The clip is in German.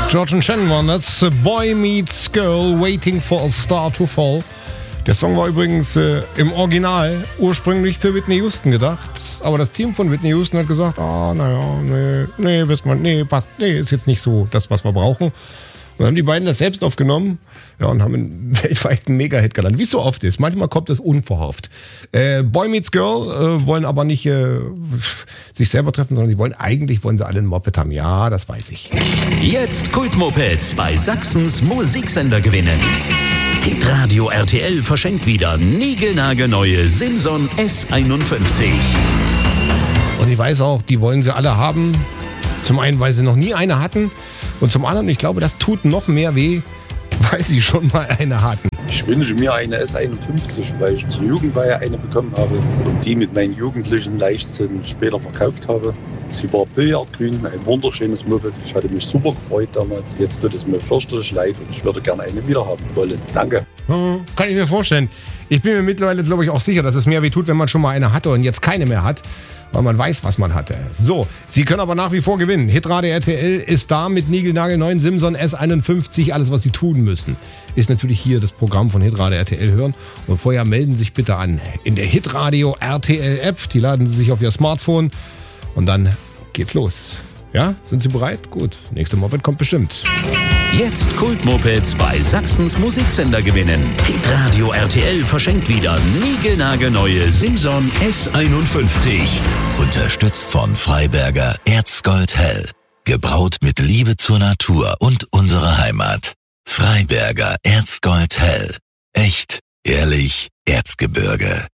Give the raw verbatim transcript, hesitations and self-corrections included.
George and Shannon waren das. Boy Meets Girl, Waiting for a Star to Fall. Der Song war übrigens äh, im Original ursprünglich für Whitney Houston gedacht. Aber das Team von Whitney Houston hat gesagt, ah, naja, nee, nee, wisst man, nee, passt, nee, ist jetzt nicht so das, was wir brauchen. Und dann haben die beiden das selbst aufgenommen, ja, und haben einen weltweiten Mega-Hit gelandet. Wie es so oft ist. Manchmal kommt es unverhofft. Äh, Boy Meets Girl äh, wollen aber nicht äh, sich selber treffen, sondern die wollen, eigentlich wollen sie alle ein Moped haben. Ja, das weiß ich. Jetzt Kultmopeds bei Sachsens Musiksender gewinnen. Hitradio R T L verschenkt wieder niegelnagelneue Simson S einundfünfzig. Und ich weiß auch, die wollen sie alle haben. Zum einen, weil sie noch nie eine hatten. Und zum anderen, ich glaube, das tut noch mehr weh, weil sie schon mal eine hatten. Ich wünsche mir eine S einundfünfzig, weil ich zur Jugendweihe eine bekommen habe und die mit meinen jugendlichen Leichtsinn später verkauft habe. Sie war billardgrün, ein wunderschönes Moped. Ich hatte mich super gefreut damals. Jetzt tut es mir fürchterlich leid und ich würde gerne eine wieder haben wollen. Danke. Hm, kann ich mir vorstellen. Ich bin mir mittlerweile, glaube ich, auch sicher, dass es mehr weh tut, wenn man schon mal eine hatte und jetzt keine mehr hat, weil man weiß, was man hatte. So, Sie können aber nach wie vor gewinnen. Hitradio R T L ist da mit niegelnagelneuen Simson S einundfünfzig. Alles, was Sie tun müssen, ist natürlich hier das Programm von Hitradio R T L hören. Und vorher melden Sie sich bitte an in der Hitradio R T L App. Die laden Sie sich auf Ihr Smartphone und dann geht's los. Ja, sind Sie bereit? Gut, nächste Moped kommt bestimmt. Jetzt Kultmopeds bei Sachsens Musiksender gewinnen. Hitradio R T L verschenkt wieder niegelnagelneue Simson S einundfünfzig. Unterstützt von Freiberger Erzgold Hell. Gebraut mit Liebe zur Natur und unserer Heimat. Freiberger Erzgold Hell. Echt, ehrlich, Erzgebirge.